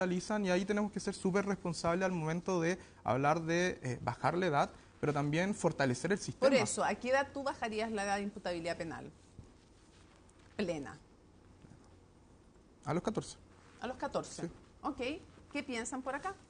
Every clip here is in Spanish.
realizan, y ahí tenemos que ser súper responsables al momento de hablar de bajar la edad, pero también fortalecer el sistema. Por eso, ¿a qué edad tú bajarías la edad de imputabilidad penal? Plena. A los 14. A los 14. Sí. Ok. ¿Qué piensan por acá?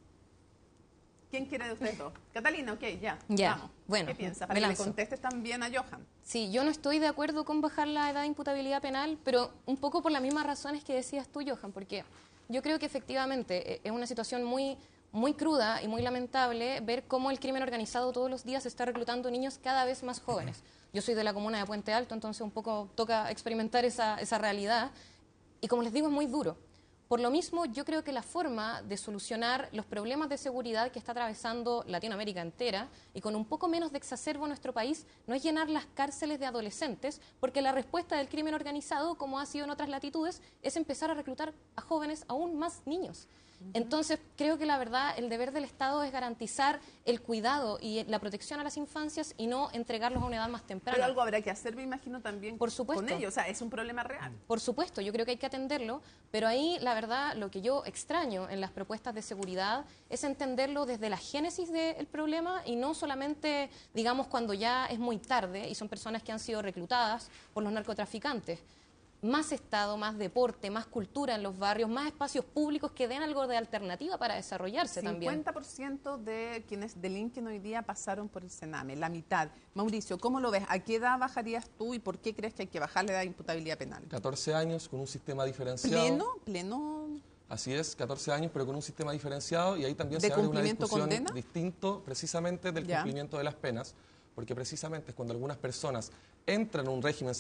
¿Quién quiere de ustedes dos? Catalina, ok, ya. Ya, Vamos. bueno, ¿Qué piensas? Para me que le lanzo. contestes también a Johan. Sí, yo no estoy de acuerdo con bajar la edad de imputabilidad penal, pero un poco por las mismas razones que decías tú, Johan, porque yo creo que efectivamente es una situación muy cruda y muy lamentable ver cómo el crimen organizado todos los días está reclutando niños cada vez más jóvenes. Yo soy de la comuna de Puente Alto, entonces un poco toca experimentar esa realidad, y como les digo, es muy duro. Por lo mismo, yo creo que la forma de solucionar los problemas de seguridad que está atravesando Latinoamérica entera, y con un poco menos de exacerbo nuestro país, no es llenar las cárceles de adolescentes, porque la respuesta del crimen organizado, como ha sido en otras latitudes, es empezar a reclutar a jóvenes, aún más niños. Entonces, creo que la verdad, el deber del Estado es garantizar el cuidado y la protección a las infancias y no entregarlos a una edad más temprana. Pero algo habrá que hacer, me imagino, también Por supuesto. con ellos. O sea, es un problema real. Por supuesto, yo creo que hay que atenderlo, pero ahí la verdad lo que yo extraño en las propuestas de seguridad es entenderlo desde la génesis del problema y no solamente, digamos, cuando ya es muy tarde y son personas que han sido reclutadas por los narcotraficantes. Más Estado, más deporte, más cultura en los barrios, más espacios públicos que den algo de alternativa para desarrollarse también. 50% de quienes delinquen hoy día pasaron por el Sename, la mitad. Mauricio, ¿cómo lo ves? ¿A qué edad bajarías tú y por qué crees que hay que bajar la edad de imputabilidad penal? 14 años con un sistema diferenciado. ¿Pleno? Así es, 14 años, pero con un sistema diferenciado, y ahí también ¿De se abre una cumplimiento discusión condena? distinto precisamente del cumplimiento de las penas, porque precisamente es cuando algunas personas entran en un régimen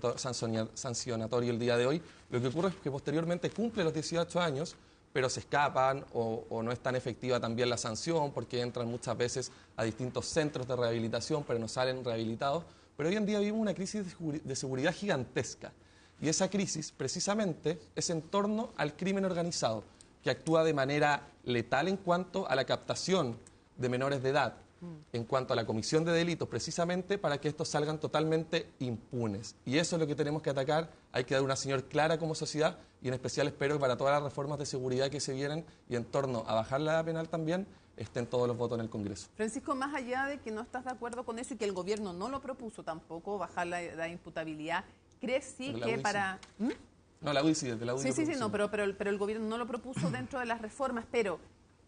sancionatorio el día de hoy, lo que ocurre es que posteriormente cumplen los 18 años, pero se escapan o no es tan efectiva también la sanción, porque entran muchas veces a distintos centros de rehabilitación, pero no salen rehabilitados. Pero hoy en día vivimos una crisis de seguridad gigantesca. Y esa crisis, precisamente, es en torno al crimen organizado, que actúa de manera letal en cuanto a la captación de menores de edad, en cuanto a la comisión de delitos, precisamente para que estos salgan totalmente impunes. Y eso es lo que tenemos que atacar. Hay que dar una señal clara como sociedad, y en especial espero que para todas las reformas de seguridad que se vienen y en torno a bajar la edad penal también, estén todos los votos en el Congreso. Francisco, más allá de que no estás de acuerdo con eso y que el gobierno no lo propuso tampoco, bajar la edad de imputabilidad, ¿crees sí que para...? No, la UDI sí, desde la UDI. Sí, no, pero el gobierno no lo propuso dentro de las reformas, pero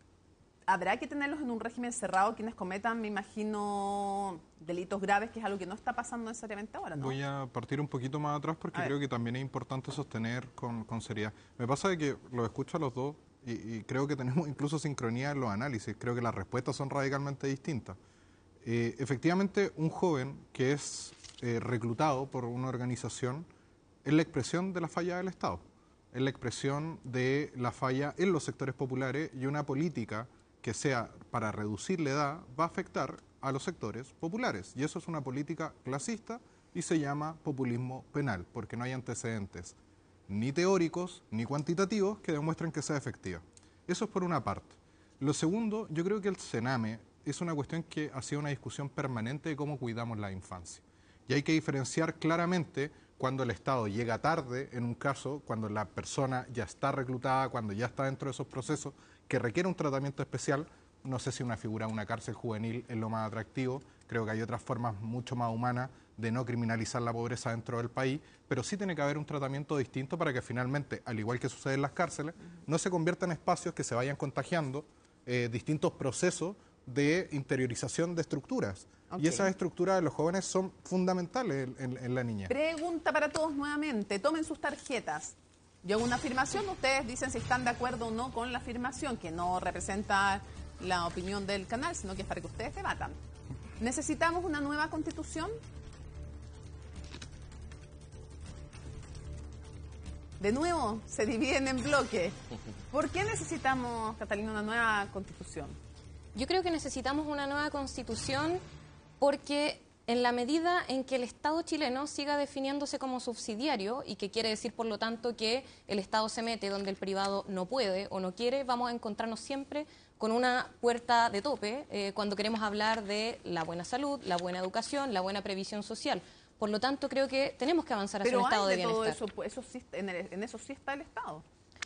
habrá que tenerlos en un régimen cerrado quienes cometan, me imagino, delitos graves, que es algo que no está pasando necesariamente ahora, ¿no? Voy a partir un poquito más atrás porque creo que también es importante sostener con seriedad. Me pasa de que los escucho a los dos y creo que tenemos incluso sincronía en los análisis. Creo que las respuestas son radicalmente distintas. Efectivamente, un joven que es reclutado por una organización es la expresión de la falla del Estado, es la expresión de la falla en los sectores populares, y una política que sea para reducir la edad va a afectar a los sectores populares, y eso es una política clasista y se llama populismo penal, porque no hay antecedentes ni teóricos ni cuantitativos que demuestren que sea efectiva. Eso es por una parte. Lo segundo, yo creo que el Sename es una cuestión que ha sido una discusión permanente de cómo cuidamos la infancia, y hay que diferenciar claramente cuando el Estado llega tarde, en un caso, cuando la persona ya está reclutada, cuando ya está dentro de esos procesos, que requiere un tratamiento especial. No sé si una figura de una cárcel juvenil es lo más atractivo, creo que hay otras formas mucho más humanas de no criminalizar la pobreza dentro del país, pero sí tiene que haber un tratamiento distinto para que finalmente, al igual que sucede en las cárceles, no se conviertan en espacios que se vayan contagiando distintos procesos de interiorización de estructuras. Y esas estructuras de los jóvenes son fundamentales en la niñez. Pregunta para todos nuevamente, tomen sus tarjetas. Yo hago una afirmación, ustedes dicen si están de acuerdo o no con la afirmación, que no representa la opinión del canal, sino que es para que ustedes debatan. ¿Necesitamos una nueva constitución? De nuevo, se dividen en bloques. ¿Por qué necesitamos, Catalina, una nueva constitución? Yo creo que necesitamos una nueva constitución porque en la medida en que el Estado chileno siga definiéndose como subsidiario, y que quiere decir, por lo tanto, que el Estado se mete donde el privado no puede o no quiere, vamos a encontrarnos siempre con una puerta de tope cuando queremos hablar de la buena salud, la buena educación, la buena previsión social. Por lo tanto, creo que tenemos que avanzar hacia un estado de bienestar. Pero en eso sí está el Estado.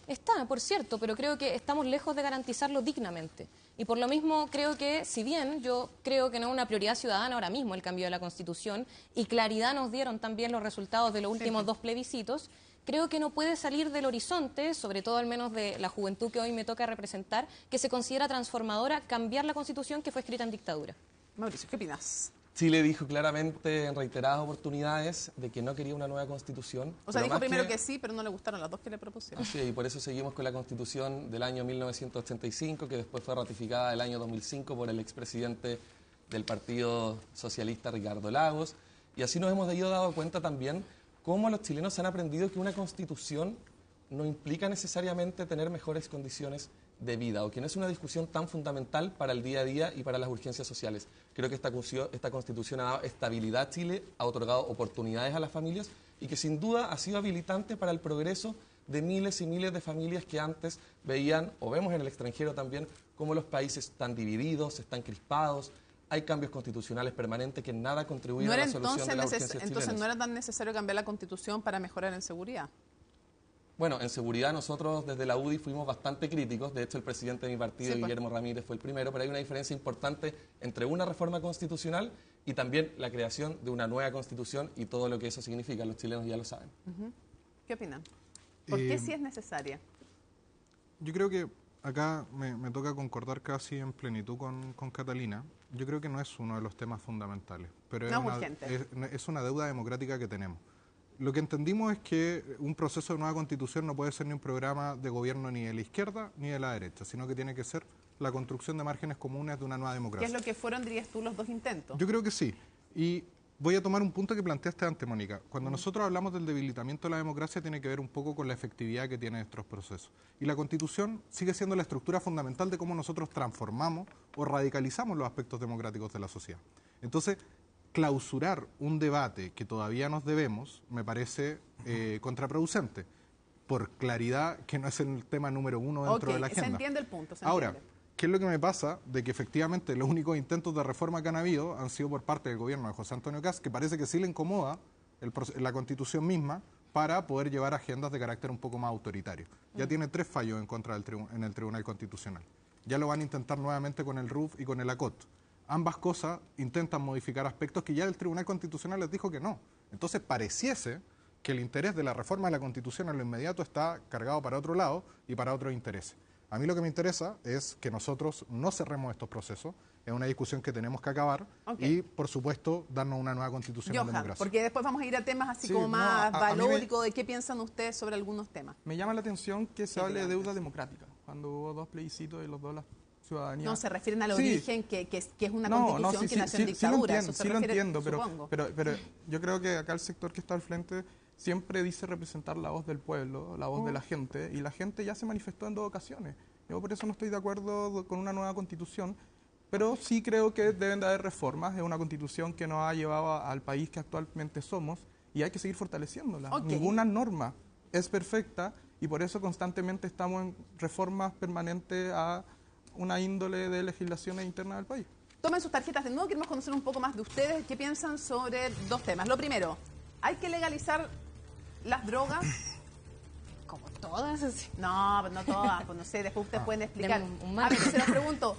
Está, por cierto, pero creo que estamos lejos de garantizarlo dignamente. Y por lo mismo creo que, si bien yo creo que no es una prioridad ciudadana ahora mismo el cambio de la Constitución, y claridad nos dieron también los resultados de los últimos dos plebiscitos, creo que no puede salir del horizonte, sobre todo al menos de la juventud que hoy me toca representar, que se considera transformadora, cambiar la Constitución que fue escrita en dictadura. Mauricio, ¿qué opinas? Chile dijo claramente en reiteradas oportunidades de que no quería una nueva Constitución. O sea, dijo primero que sí, pero no le gustaron las dos que le propusieron. Sí, y por eso seguimos con la Constitución del año 1985, que después fue ratificada el año 2005 por el expresidente del Partido Socialista, Ricardo Lagos. Y así nos hemos ido dando cuenta también cómo los chilenos han aprendido que una Constitución no implica necesariamente tener mejores condiciones de vida, o que no es una discusión tan fundamental para el día a día y para las urgencias sociales. Creo que esta Constitución ha dado estabilidad a Chile, ha otorgado oportunidades a las familias y que sin duda ha sido habilitante para el progreso de miles y miles de familias que antes veían, o vemos en el extranjero también, cómo los países están divididos, están crispados, hay cambios constitucionales permanentes que en nada contribuyen a la solución de las urgencias chilenas. Entonces, ¿no era tan necesario cambiar la Constitución para mejorar en seguridad? Bueno, en seguridad nosotros desde la UDI fuimos bastante críticos, de hecho el presidente de mi partido, Guillermo Ramírez, fue el primero, pero hay una diferencia importante entre una reforma constitucional y también la creación de una nueva Constitución y todo lo que eso significa, los chilenos ya lo saben. ¿Qué opinan? ¿Por qué sí es necesaria? Yo creo que acá me toca concordar casi en plenitud con Catalina. Yo creo que no es uno de los temas fundamentales, pero es una deuda democrática que tenemos. Lo que entendimos es que un proceso de nueva constitución no puede ser ni un programa de gobierno ni de la izquierda ni de la derecha, sino que tiene que ser la construcción de márgenes comunes de una nueva democracia. ¿Qué es lo que fueron, dirías tú, los dos intentos? Yo creo que sí. Y voy a tomar un punto que planteaste antes, Mónica. Cuando nosotros hablamos del debilitamiento de la democracia, tiene que ver un poco con la efectividad que tienen estos procesos. Y la Constitución sigue siendo la estructura fundamental de cómo nosotros transformamos o radicalizamos los aspectos democráticos de la sociedad. Entonces, clausurar un debate que todavía nos debemos me parece contraproducente, por claridad que no es el tema número uno dentro de la agenda. Se entiende el punto. Ahora, ¿qué es lo que me pasa? De que efectivamente los únicos intentos de reforma que han habido han sido por parte del gobierno de José Antonio Kast, que parece que sí le incomoda la Constitución misma para poder llevar agendas de carácter un poco más autoritario. Ya tiene 3 fallos en contra en el Tribunal Constitucional. Ya lo van a intentar nuevamente con el RUF y con el ACOT. Ambas cosas intentan modificar aspectos que ya el Tribunal Constitucional les dijo que no. Entonces pareciese que el interés de la reforma de la Constitución en lo inmediato está cargado para otro lado y para otros intereses. A mí lo que me interesa es que nosotros no cerremos estos procesos, es una discusión que tenemos que acabar y, por supuesto, darnos una nueva Constitución en democracia. Porque después vamos a ir a temas así como más valóricos, de qué piensan ustedes sobre algunos temas. Me llama la atención que se hable de deuda democrática, cuando hubo 2 plebiscitos y los 2 las ciudadanía. No, se refieren al origen, que es una constitución que nació en dictadura. Sí lo entiendo, pero yo creo que acá el sector que está al frente siempre dice representar la voz del pueblo, la voz de la gente, y la gente ya se manifestó en 2 ocasiones. Yo por eso no estoy de acuerdo con una nueva constitución, pero sí creo que deben de haber reformas. Es una constitución que nos ha llevado al país que actualmente somos y hay que seguir fortaleciéndola. Ninguna norma es perfecta y por eso constantemente estamos en reformas permanentes a una índole de legislaciones internas del país. Tomen sus tarjetas de nuevo, queremos conocer un poco más de ustedes. ¿Qué piensan sobre 2 temas? Lo primero, ¿hay que legalizar las drogas? Como todas. Así. No todas, pues no sé, después ustedes pueden explicar. A ver, se los pregunto,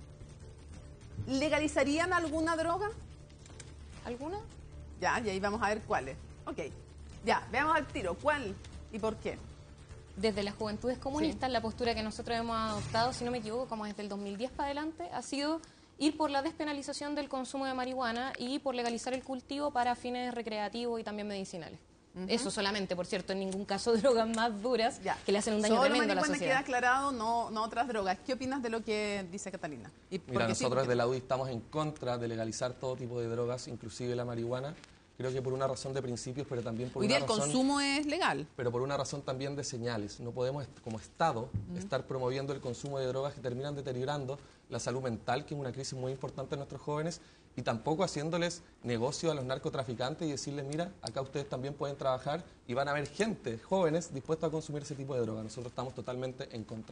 ¿legalizarían alguna droga? ¿Alguna? Ya, y ahí vamos a ver cuáles. Ok, ya, veamos al tiro, ¿cuál y por qué? Desde las Juventudes Comunistas, la postura que nosotros hemos adoptado, si no me equivoco, como desde el 2010 para adelante, ha sido ir por la despenalización del consumo de marihuana y por legalizar el cultivo para fines recreativos y también medicinales. Eso solamente, por cierto, en ningún caso drogas más duras que le hacen un daño tremendo a la sociedad. Queda aclarado, no otras drogas. ¿Qué opinas de lo que dice Catalina? Mira, nosotros de la UDI estamos en contra de legalizar todo tipo de drogas, inclusive la marihuana. Creo que por una razón de principios, pero también por una razón... Hoy día el consumo es legal. Pero por una razón también de señales. No podemos, como Estado, estar promoviendo el consumo de drogas que terminan deteriorando la salud mental, que es una crisis muy importante en nuestros jóvenes, y tampoco haciéndoles negocio a los narcotraficantes y decirles, mira, acá ustedes también pueden trabajar y van a haber gente, jóvenes, dispuestos a consumir ese tipo de drogas. Nosotros estamos totalmente en contra.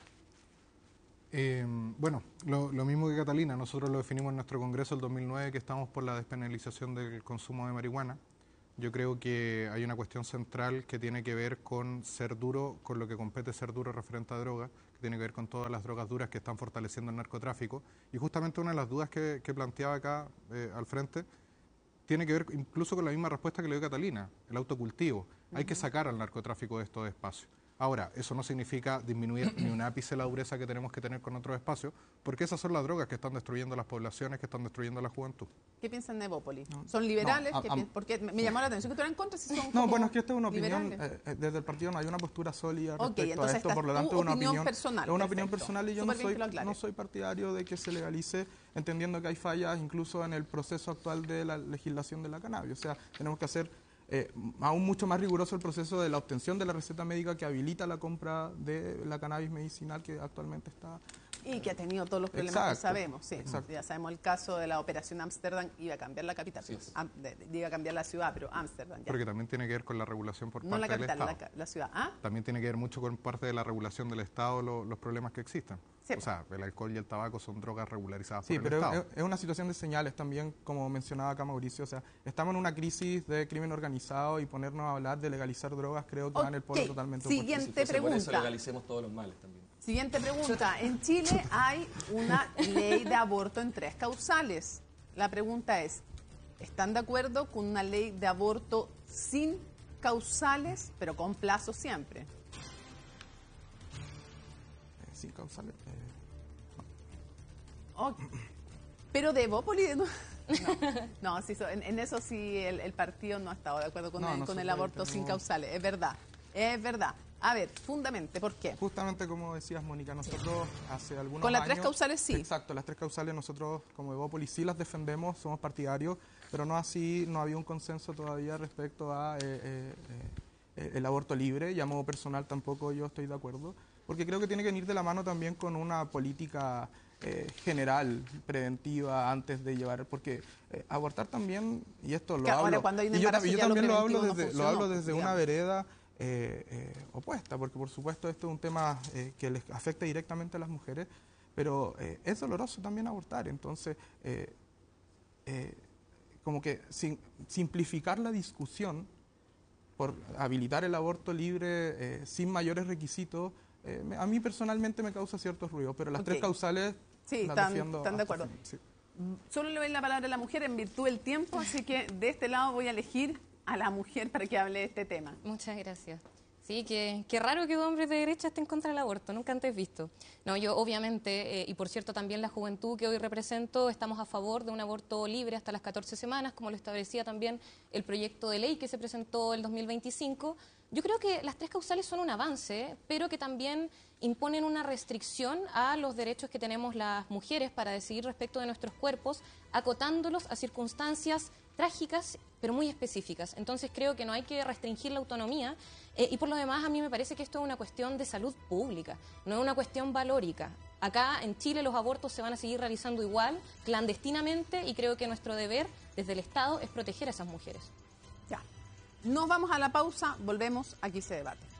Bueno, lo mismo que Catalina, nosotros lo definimos en nuestro congreso el 2009, que estamos por la despenalización del consumo de marihuana. Yo creo que hay una cuestión central que tiene que ver con ser duro, con lo que compete ser duro referente a drogas, que tiene que ver con todas las drogas duras que están fortaleciendo el narcotráfico. Y justamente una de las dudas que planteaba acá al frente tiene que ver incluso con la misma respuesta que le dio Catalina, el autocultivo. Hay que sacar al narcotráfico de estos espacios. Ahora, eso no significa disminuir ni un ápice la dureza que tenemos que tener con otros espacios, porque esas son las drogas que están destruyendo las poblaciones, que están destruyendo la juventud. ¿Qué piensan de Evópolis? ¿Son liberales? Porque me llamó la atención que tú eras en contra. Si son bueno, es que esta es una opinión, desde el partido no hay una postura sólida respecto a esto, por lo tanto es una opinión personal. Es una opinión personal y yo no soy partidario de que se legalice, entendiendo que hay fallas incluso en el proceso actual de la legislación de la cannabis. O sea, tenemos que hacer aún mucho más riguroso el proceso de la obtención de la receta médica que habilita la compra de la cannabis medicinal que actualmente está... Y que ha tenido todos los problemas que sabemos. Sí, ya sabemos el caso de la Operación Ámsterdam, iba a cambiar la capital, iba a cambiar la ciudad, pero Ámsterdam. Porque también tiene que ver con la regulación por parte del Estado. No la capital, la ciudad. También tiene que ver mucho con parte de la regulación del Estado, los problemas que existen. Sí. O sea, el alcohol y el tabaco son drogas regularizadas por el Estado. Sí, pero es una situación de señales también, como mencionaba acá Mauricio. O sea, estamos en una crisis de crimen organizado y ponernos a hablar de legalizar drogas creo que va en el polo totalmente opuesto. Siguiente pregunta. Por eso legalicemos todos los males también. Siguiente pregunta. En Chile hay una ley de aborto en 3 causales. La pregunta es, ¿están de acuerdo con una ley de aborto sin causales, pero con plazo siempre? Sin causales. Pero de Evópolis... No, sí, en eso sí el partido no ha estado de acuerdo con el aborto sin causales. Es verdad, es verdad. A ver, fundamente, ¿por qué? Justamente como decías, Mónica, nosotros hace algunos años... Con las 3 causales sí. Exacto, las 3 causales nosotros como Evópolis sí las defendemos, somos partidarios, pero no así, no había un consenso todavía respecto a el aborto libre, y a modo personal tampoco yo estoy de acuerdo, porque creo que tiene que venir de la mano también con una política general, preventiva, antes de llevar, porque abortar también, y esto lo hablo, y yo también lo hablo desde una vereda opuesta, porque por supuesto esto es un tema que les afecta directamente a las mujeres, pero es doloroso también abortar, entonces como que simplificar la discusión por habilitar el aborto libre sin mayores requisitos, a mí personalmente me causa ciertos ruidos, pero las 3 causales las defiendo. Están de acuerdo. Sí. Solo le doy la palabra a la mujer en virtud del tiempo, así que de este lado voy a elegir a la mujer para que hable de este tema. Muchas gracias. Sí, qué raro que hombres de derecha estén contra el aborto, nunca antes visto. No, yo obviamente, y por cierto también la juventud que hoy represento, estamos a favor de un aborto libre hasta las 14 semanas, como lo establecía también el proyecto de ley que se presentó el 2025. Yo creo que las 3 causales son un avance, pero que también imponen una restricción a los derechos que tenemos las mujeres para decidir respecto de nuestros cuerpos, acotándolos a circunstancias trágicas, pero muy específicas. Entonces creo que no hay que restringir la autonomía y por lo demás a mí me parece que esto es una cuestión de salud pública, no es una cuestión valórica. Acá en Chile los abortos se van a seguir realizando igual, clandestinamente, y creo que nuestro deber desde el Estado es proteger a esas mujeres. Ya. Nos vamos a la pausa, volvemos, aquí se debate.